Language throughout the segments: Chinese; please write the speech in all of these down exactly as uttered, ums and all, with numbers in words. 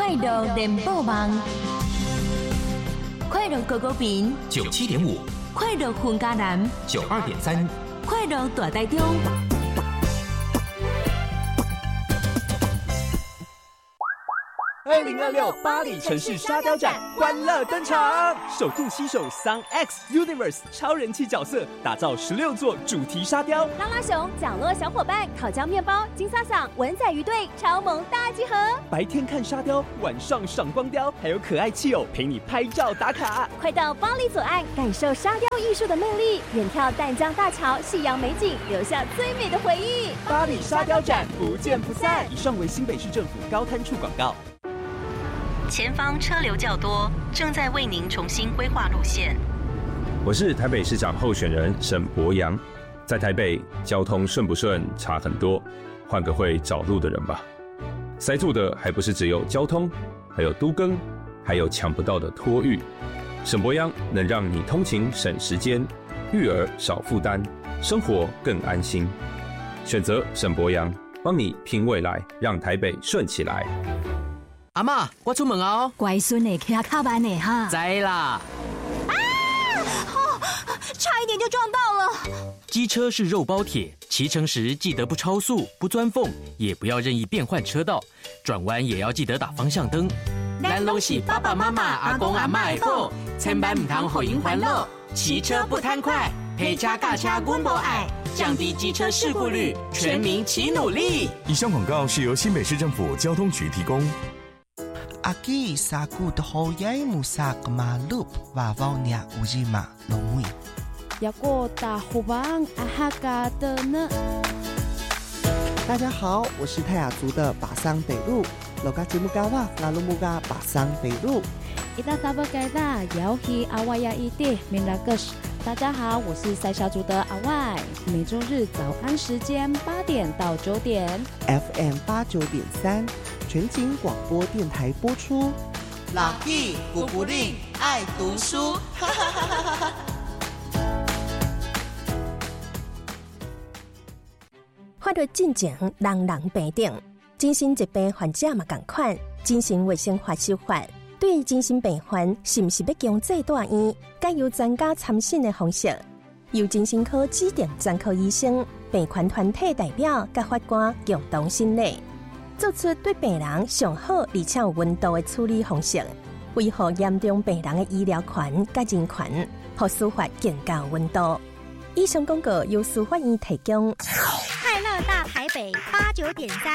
快乐联播网，快乐狗狗饼九七点五， 快乐混家南九二点三， 快乐大台中。 二零二六巴黎城市沙雕展欢乐登场，首度携手 Sun X Universe 超人气角色，打造十六座主题沙雕。 拉拉熊、角落小伙伴、烤焦面包、金萨桑、文仔鱼队超萌大集合。 白天看沙雕，晚上赏光雕，还有可爱气友陪你拍照打卡。 快到巴黎左岸，感受沙雕艺术的魅力，远眺淡江大桥，夕阳美景，留下最美的回忆。 巴黎沙雕展不见不散。以上为新北市政府高滩处广告。 前方车流较多，正在为您重新规划路线。 我是台北市长候选人沈伯洋，在台北交通顺不顺差很多，换个会找路的人吧。塞住的还不是只有交通，还有都更，还有抢不到的托育。沈伯洋能让你通勤省时间，育儿少负担，生活更安心。选择沈伯洋，帮你拼未来，让台北顺起来。 阿嬷，我出门哦。 乖孙的骑较慢的哈。 知啦。 啊！哦，差一点就撞到了。 机车是肉包铁，骑乘时记得不超速、不钻缝，也不要任意变换车道，转弯也要记得打方向灯。咱拢是爸爸妈妈、阿公阿嬷的宝，千万唔通互因烦恼。骑车不贪快，陪车驾车阮无爱，降低机车事故率，全民齐努力。 以上广告是由新北市政府交通局提供。 Aki saku dohoyai musak malup vavaunya ujima lomui. Yago da hubang ahaga的呢。 大家好，我是泰雅族的巴桑北路。Loga jimugawa ngalumuga巴桑北路。 Ita sabagada yaohi awaya ide minagus。大家好，我是塞夏族的阿外。每周日早安时间八点到九点 ，F M 八九点三。全景广播电台播出。 老弟古古令爱读书，哈哈哈哈哈！ 法律进前，人人平等。精神疾病患者嘛同款，精神卫生法修法对于精神病患是不是要强制住院，该由专家参审的方式，由精神科指定专科医生、病患团体代表甲法官共同审理。做出对病人上好而且有温度的处理方式，维护严重病人的医疗权甲人权，和司法更加有温度。以上广告由司法院提供。 快乐大台北八九点三，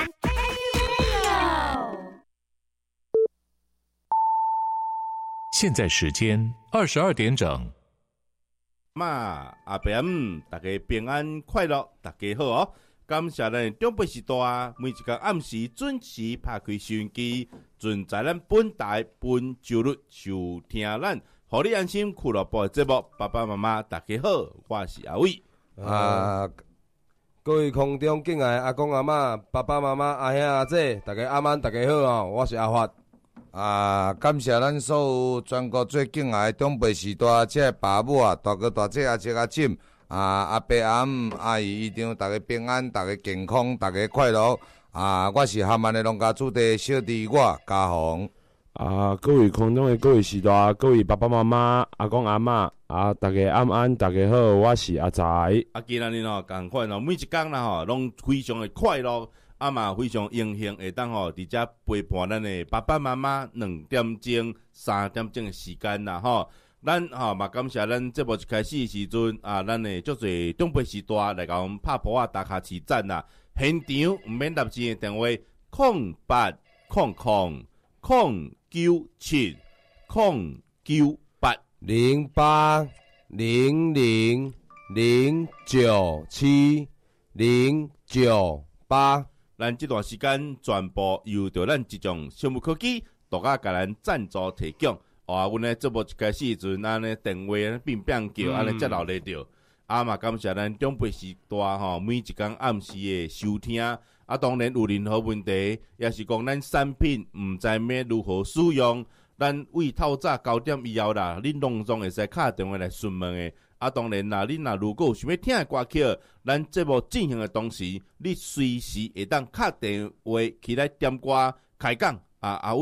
现在时间二十二点整。 嘛阿伯姆，大家平安快乐，大家好哦。感谢咱的中北时代，每一个暗时准时拍开收音机，尽在咱本台本周日收听咱，互你安心俱乐部的节目。爸爸妈妈大家好，我是阿伟。 啊，各位空中敬爱阿公阿嬷、爸爸妈妈、阿兄阿姐，大家晚安，大家好哦，我是阿发。 啊，感谢咱所有全国最敬爱的中北时代这爸母啊，大哥大姐阿姐阿婶。啊，阿伯阿姆阿姨姨丈，大家平安，大家健康，大家快乐。啊，我是厦门的农家主的小弟我嘉宏。 啊，各位空中的各位时代，各位爸爸妈妈、阿公阿嬷啊，大家安安，大家好，我是阿仔。 啊，今仔日吼，同款哦，每一天啦吼，拢非常的快乐，啊嘛非常荣幸会当吼，伫遮陪伴咱的爸爸妈妈两点钟、三点钟的时间啦吼。咱吼嘛感谢咱节目一开始的时阵啊，咱的足侪中北时代来甲阮拍破啊打卡市站啦，现场毋免立钱的电话零八零零零九七零九八零八零零零九七零九八。 咱这段时间全部由着咱一种生物科技独家甲咱赞助提供。啊，阮咧节目一开始时阵，安尼电话变变叫，安尼才留咧着。啊嘛，感谢咱中北时代吼，每一天暗时的收听。啊，当然有任何问题，也是讲咱产品毋知要如何使用，咱为透早九点以后啦，恁拢总会使敲电话来询问的。啊，当然啦，恁若如果有想要听的歌曲，咱节目进行的同时，你随时会当敲电话起来点歌开讲。啊，阿伟。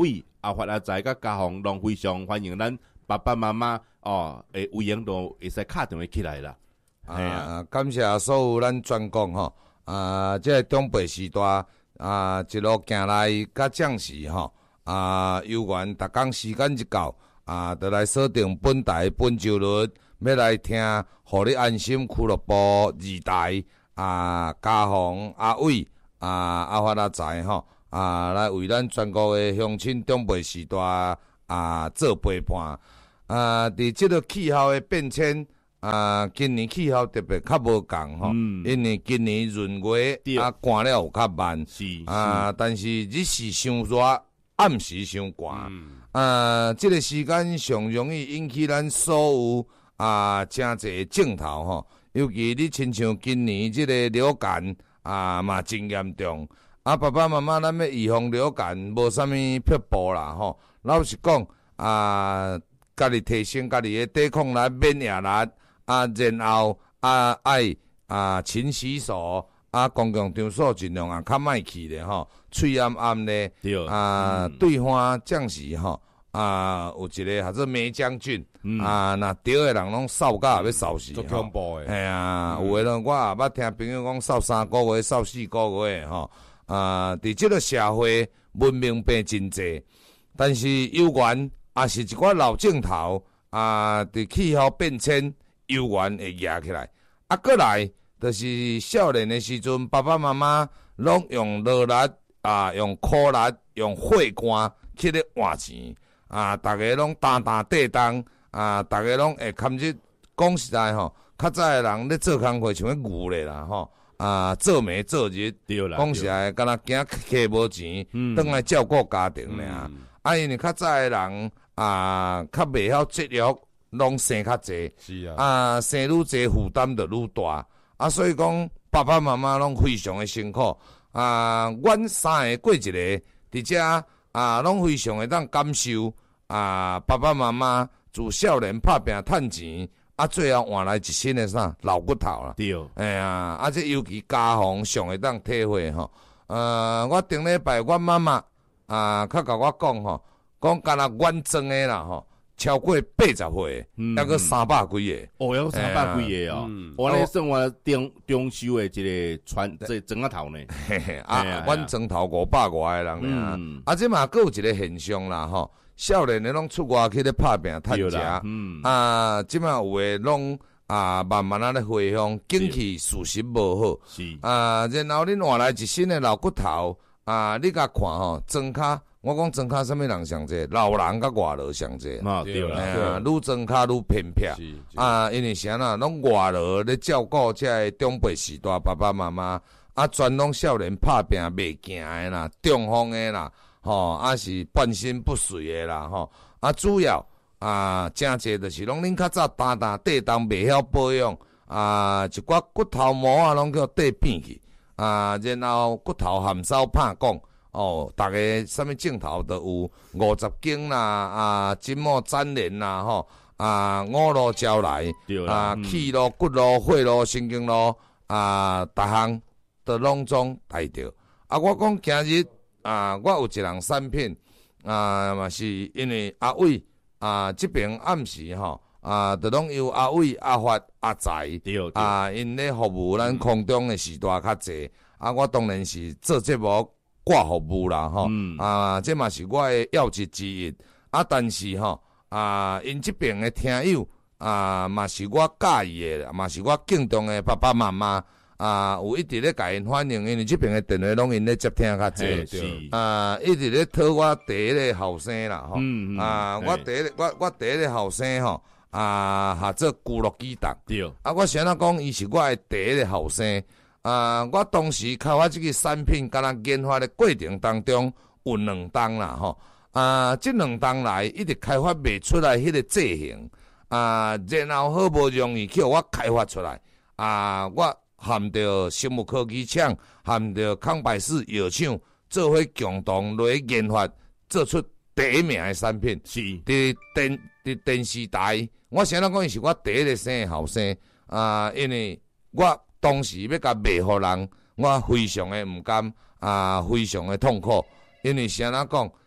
阿发阿财甲家宏拢非常欢迎咱爸爸妈妈哦，诶，有闲都会使敲电话起来啦。 啊，感谢所有咱专讲吼，啊，即个中北时代啊，一路行来甲将士吼，啊，有缘逐工时间一到，啊，就来锁定本台本周日，要来听，互你安心俱乐部二台啊，家宏阿伟啊，阿发阿财吼，啊，来为咱全国的乡亲中北时代啊做陪伴，啊，伫即个气候的变迁。啊，今年气候特别较无共吼，嗯、因为今年闰月啊寒了有较慢，是啊，但是日时伤热，暗时伤寒，嗯、啊，即、这个时间上容易引起咱所有啊真侪症头吼，尤其你亲像今年即个流感啊嘛真严重，啊爸爸妈妈咱要预防流感，无啥物撇步啦吼，老实讲啊，家己提升家己的抵抗力、免疫力。啊，然后啊，爱啊勤洗手，啊，公共场所尽量啊较莫去咧吼，喙暗暗咧，啊，嗯、对方将士吼，啊，有一个或者梅将军，嗯、啊，若得的人拢扫甲要扫死，足恐怖诶！哎呀，有诶人我也捌听朋友讲扫三个月、扫四个月吼，啊，伫即个社会文明病真济，但是有缘也是一寡老镜头啊，伫气候变迁。有缘会压起来，啊，过来就是少年的时阵，爸爸妈妈拢用劳力啊，用苦力，用血汗去咧换钱啊，大家拢担担地当啊，大家拢会堪去讲实在吼，较早的人咧做工课像咧牛咧啦吼，啊，做暝做日，讲实在，敢若惊客无钱，倒来照顾家庭尔。啊，因为较早的人啊，较袂晓节约。拢生较济，是啊，啊生愈济负担就愈大，啊所以讲爸爸妈妈拢非常的辛苦，啊，阮三个过一个，伫遮啊拢非常的当感受，啊爸爸妈妈自少年拍拼趁钱，啊最后换来一身的啥老骨头啦，对，哎呀，啊这尤其家访上会当体会吼，呃我顶礼拜阮妈妈啊，较甲我讲吼，讲敢若阮装的啦吼。超过八十岁，抑个三百几个， 哦，有三百几个哦，我咧算我中中寿的一个传这整个头呢， 嘿嘿，啊，阮庄头五百外个人尔，啊，这嘛佫有一个现象啦吼，少年的拢出外去咧拍拼趁食，啊，即嘛有诶拢啊慢慢啊咧回乡，景气事实无好，是啊，然后恁换来一身的老骨头，啊，你甲看吼，庄骹。我讲庄骹什么人上济？老人甲外劳上济，啊对啦，哎呀，愈庄骹愈偏僻啊，因为啥呐？拢外劳咧照顾遮个长辈时代爸爸妈妈，啊，全拢少年拍拼袂行诶啦，中风诶啦，吼，啊是半身不遂诶啦，吼，啊主要啊，真济就是拢恁较早担担地当袂晓保养啊，一寡骨头毛啊，拢叫地变去啊，然后骨头含梢拍讲。哦，逐个啥物镜头都有五十斤啦，啊，筋膜粘连啦，吼，啊，五路招来，啊，气路、骨路、血路、神经路，啊，逐项都拢总带着。啊，我讲今日啊，我有一人产品啊，嘛是因为阿伟啊，这边暗时吼啊，都拢由阿伟、阿发、阿财啊，因咧服务咱空中的时代较济。啊，我当然是做节目。挂服务啦，吼、嗯、啊，这嘛是我的要职之一啊。但是吼啊，因这边的听友啊，嘛是我介意的，嘛是我敬重的爸爸妈妈啊，有一直咧甲因反映，因为这边的电话拢因咧接听较济啊，一直咧讨我第一个后生啦，吼、嗯嗯、啊，我第一个我我第一个后生吼啊，下做咕噜鸡蛋，对啊，我先啊讲，伊是我的第一个后生。啊！我当时开发这个产品，敢若研发的过程当中有两档啦，吼啊！这两档来一直开发袂出来迄个剂型啊，然后好不容易去我开发出来啊！我含着生物科技厂，含着康百氏药厂，做伙共同来研发，做出第一名的产品。是伫电伫电视台，我想到讲伊是我第一个生的后生啊，因为我。当时要甲卖互人，我非常的毋甘啊，非常的痛苦，因为啥人讲，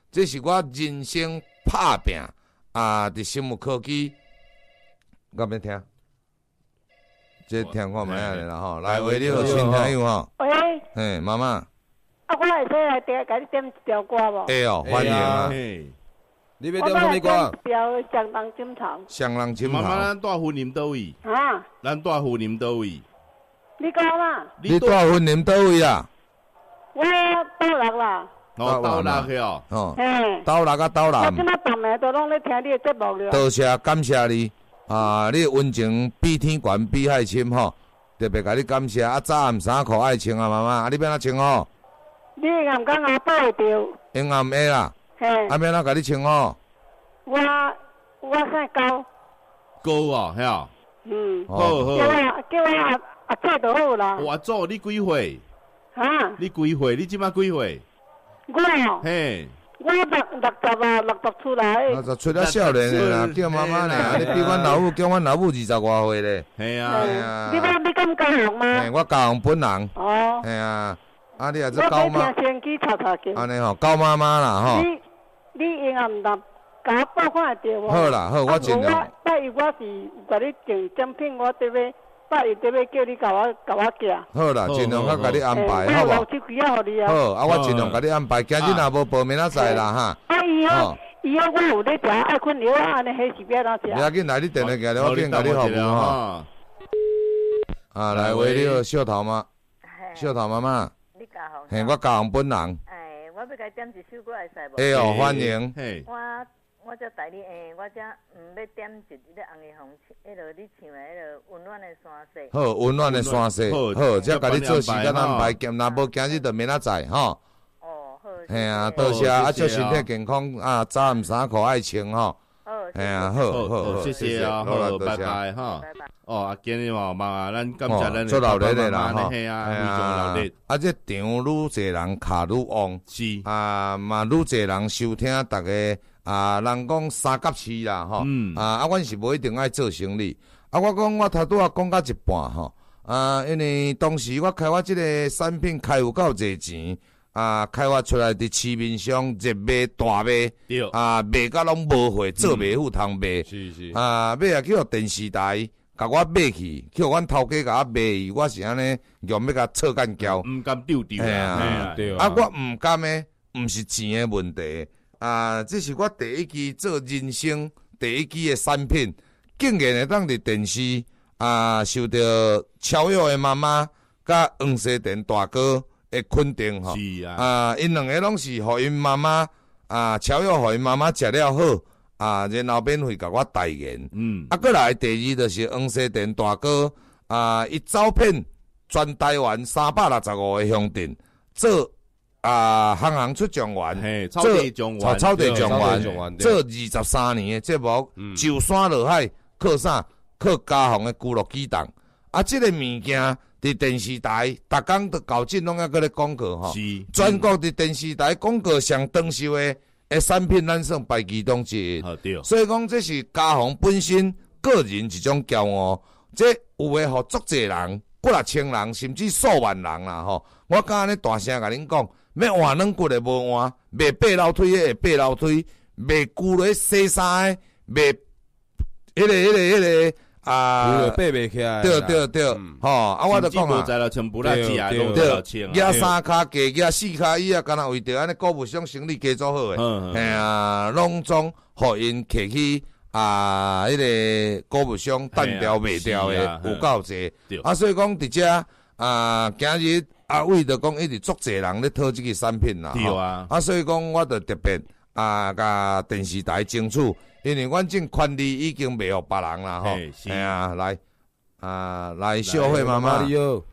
这是我人生打拼啊！伫生物科技，我要听，这听看卖啊啦吼，来为你好新朋友吼。 喂。 嘿，妈妈。 啊，我会使来点，甲你点一条歌无？ 会哦，欢迎啊！你要点什么歌？ 条香囊金桃。 香囊金桃。 妈妈，咱大婚啉倒位？ 啊。 咱大婚啉倒位？ 你讲啦？ 你大婚啉倒位啊？ 我倒六啦。 哦，倒六去哦。 哦。 嘿。 倒六啊，倒六。 我即摆逐暝都拢咧听你的节目了。 多谢，感谢你啊！你温情比天悬，比海深吼，特别甲你感谢。啊，早暗衫裤爱穿啊，妈妈，啊，你要哪穿吼？ 你暗讲阿爸会着？ 用暗下啦。嘿。啊，要哪甲你穿吼？ 我我姓高。 高哦，嘿哦。 嗯。 好好。 叫我叫我阿阿姐就好啦。 我做你几岁？ 哈？ 你几岁？你即摆几岁？ 我哦。 嘿。 我六六十啊，六十出来。 六十出了少年的啦，叫妈妈呢，你比阮老母叫阮老母二十外岁咧。 系啊，系啊。 你讲你敢高雄吗？ 嘿，我高雄本人。 哦。 系啊，啊你也做高妈。 我听先去查查叫。 安尼吼，高妈妈啦吼。 你你应该唔当，甲我报看会着无？ 好啦，好，我尽量。 我拜一我是甲你订奖品，我得要。拜一得要叫你甲我甲我寄。 好啦，尽量较甲你安排，好无？好，啊，我尽量甲你安排。今日若无报，明仔载啦哈。 啊，以后以后我有咧食爱困药，安尼迄是要哪食？ 不要紧，来你电话过来，我变甲你服务哈。啊，来喂，你好，小头妈，小头妈妈。 你教好。 嘿，我教红本人。 哎，我要甲点一首歌会使无？ 哎哦，欢迎。 我。我才带你诶，我才毋要点一迄个红叶红，迄落你唱诶，迄落温暖诶山势。 好，温暖诶山势，好，才甲你做时间安排，兼若无今日就明仔载吼。 哦，好。 嘿啊，多谢啊，祝身体健康啊，早暗衫裤爱穿吼。 好。 嘿啊，好好好， 谢谢啊，好，拜拜哈。 拜拜。 哦，啊，今日嘛，妈，咱感谢咱做老力的啦哈。嘿啊，非常劳力。 啊，这场愈侪人卡愈旺， 是啊，嘛愈侪人收听，大家。啊，人讲三甲市啦，吼、嗯，啊，啊，阮是无一定爱做生意。啊，我讲我头拄啊讲到一半吼，啊，因为当时我开发即个产品开有够侪钱，啊，开发出来伫市面上热卖大卖，啊，卖甲拢无货，做袂赴通卖， 是是， 啊，尾啊去互电视台甲我买去，去互阮头家甲我卖，我是安尼用要甲错干交， 毋甘丢丢啊，对啊，啊，我毋甘诶，毋是钱诶问题。啊，这是我第一支做人生第一支的产品，竟然会当伫电视啊受到超越的妈妈甲黄西田大哥的肯定吼。 是啊， 啊，因两个拢是互因妈妈啊超越，互因妈妈食了好啊，然后免费甲我代言。嗯，啊，过来第二就是黄西田大哥啊，伊招聘全台湾三百六十五个乡镇做。啊，行行出状元， 草地状元， 草地状元，做二十三年的节目，就山落海，靠啥？靠家乡的俱乐基档。啊，这个物件伫电视台，逐工都搞进拢要搁咧广告吼。是，全国伫电视台广告上长寿的的产品，咱算排其中之一。 对。 所以讲，这是家乡本身个人一种骄傲。这有诶，互足侪人，几啊千人，甚至数万人啦吼。我敢安尼大声甲恁讲。要换软骨的无换，卖八楼梯的八楼梯，卖旧的洗衫的，卖迄个迄个迄个啊， 爬袂起来。 对对对，吼啊！我就讲啊，对对，压三骹价，压四骹椅啊，敢若为着安尼购物商生理加做好诶，嘿啊，拢总互因客去啊，迄个购物商单调卖掉诶，有够济。啊，所以讲伫遮啊，今日。啊，为着讲一直足侪人咧讨即个产品啦， 对啊， 啊，所以讲我着特别啊，甲电视台争取，因为阮种权利已经卖互别人啦，吼，系啊，来啊，来小慧妈妈，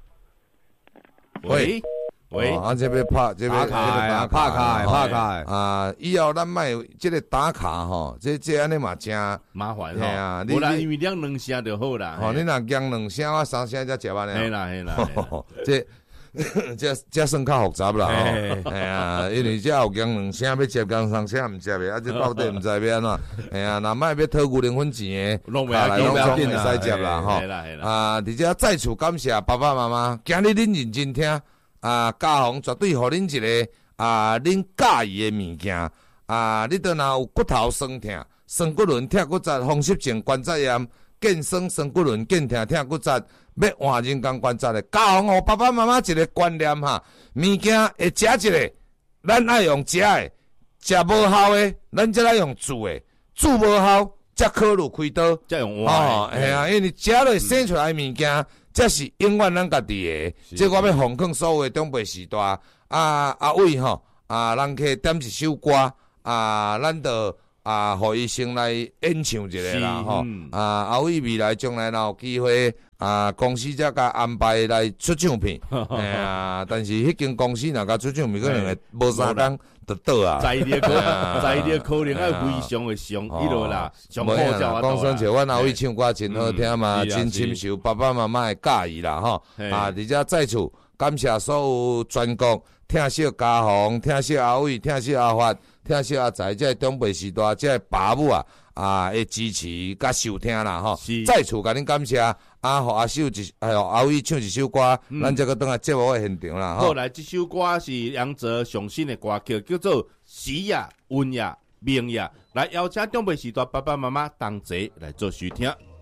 喂喂， 啊，这边拍，这边打卡，拍卡，拍卡， 啊，以后咱卖即个打卡吼，这这安尼嘛真麻烦吼，啊，无啦，因为两两声就好啦， 吼，你若讲两声，我三声才食完咧， 系啦系啦， 这。这这算较复杂啦，吼，哎呀，因为这后讲两声要接，讲三声毋接的，啊，这到底毋知要安怎？哎呀，若莫要讨牛零分钱的，啊，来拢总会使接啦，吼，啊，而且再次感谢爸爸妈妈，今日恁认真听，啊，家宏绝对互恁一个啊，恁喜欢的物件， 啊，你倒若有骨头酸痛、酸骨轮、疼骨折、风湿症、关节炎、健酸、酸骨轮、健疼、疼骨折，要换人工关节的，教互爸爸妈妈一个观念哈，物件会食一个，咱爱用食的，食无效的，咱则爱用煮的，煮无效，则考虑开刀， 则用换的。 哦，系啊，因为食落生出来物件，则是永远咱家己的。即我要奉劝所有的长辈时代，啊阿伟吼，啊，咱去点一首歌。啊，咱就啊，互医生来演唱一下啦，吼、嗯！啊，阿伟未来将来若有机会，啊，公司才甲安排来出唱片，哎呀，但是迄间公司若甲出唱片，可能会无三工就倒啊。 在地可能，在地可能要非常的上迄落啦，上好才话讲算像阮阿伟唱歌真好听嘛，真深受爸爸妈妈的介意啦，吼！啊，而且在此感谢所有全国听惜家宏、听惜阿伟、听惜阿发。听惜阿仔，这长辈时代，这爸母啊啊的支持甲收听啦吼，再次甲恁感谢，啊，互阿秀一，哎呦阿伟唱一首歌，嗯、咱这个等下节目的现场啦吼。 好，来，这首歌是杨泽上新的歌曲，叫做《时也、运也、命也》，来邀请长辈时代爸爸妈妈同齐来做收听。